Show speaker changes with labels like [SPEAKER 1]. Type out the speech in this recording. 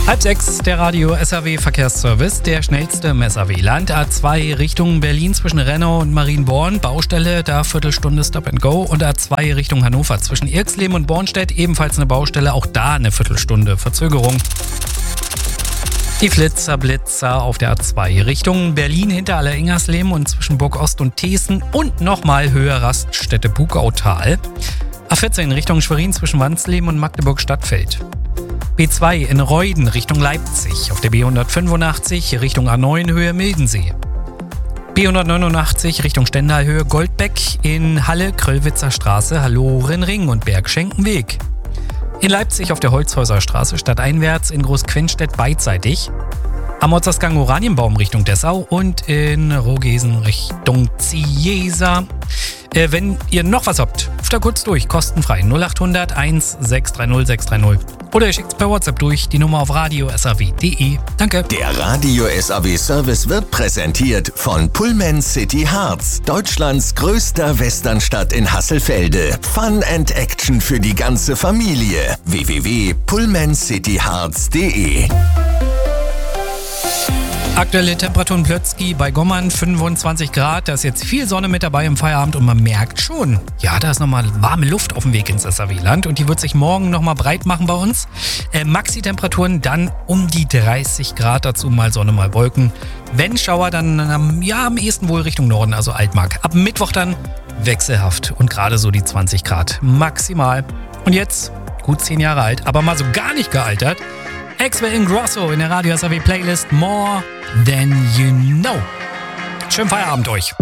[SPEAKER 1] 5:30, der Radio SAW Verkehrsservice, der schnellste im SAW-Land. A2 Richtung Berlin zwischen Rennau und Marienborn, Baustelle, da Viertelstunde Stop and Go. Und A2 Richtung Hannover zwischen Irxleben und Bornstedt, ebenfalls eine Baustelle, auch da eine Viertelstunde Verzögerung. Die Blitzer auf der A2 Richtung Berlin hinter Alleringersleben und zwischen Burg Ost und Thesen und nochmal höher Raststätte Bugautal. A14 Richtung Schwerin zwischen Wansleben und Magdeburg-Stadtfeld. B2 in Reuden Richtung Leipzig, auf der B185 Richtung A9 Höhe Mildensee. B189 Richtung Stendal-Höhe Goldbeck, in Halle Kröllwitzer Straße, Hallorenring und Bergschenkenweg. In Leipzig auf der Holzhäuser Straße stadteinwärts, in Großquenstedt beidseitig. Am Ortsausgang Oranienbaum Richtung Dessau und in Rogesen Richtung Ziesa. Wenn ihr noch was habt, ruft da kurz durch, kostenfrei 0800 1630 630. Oder ihr schickt es per WhatsApp durch, die Nummer auf radiosaw.de. Danke.
[SPEAKER 2] Der Radio SAW Service wird präsentiert von Pullman City Harz, Deutschlands größter Westernstadt in Hasselfelde. Fun and Action für die ganze Familie. www.pullmancityharz.de.
[SPEAKER 1] Aktuelle Temperaturen Plötzky bei Gommern 25 Grad. Da ist jetzt viel Sonne mit dabei im Feierabend und man merkt schon, ja, da ist nochmal warme Luft auf dem Weg ins SAW-Land und die wird sich morgen nochmal breit machen bei uns. Maxi-Temperaturen dann um die 30 Grad, dazu mal Sonne, mal Wolken. Wenn Schauer, dann am ehesten wohl Richtung Norden, also Altmark. Ab Mittwoch dann wechselhaft und gerade so die 20 Grad maximal. Und jetzt, gut 10 Jahre alt, aber mal so gar nicht gealtert, Axwell Ingrosso in der Radio SAW Playlist More Than You Know. Schönen Feierabend euch.